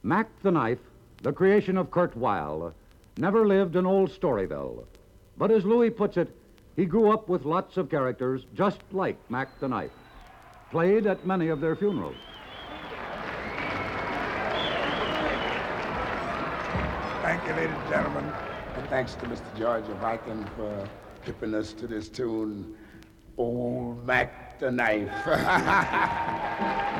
Mac the Knife, the creation of Kurt Weill, never lived in old Storyville. But as Louis puts it, he grew up with lots of characters just like Mac the Knife, played at many of their funerals. Thank you, ladies and gentlemen. And thanks to Mr. George Viking for hipping us to this tune, Old Mac the Knife.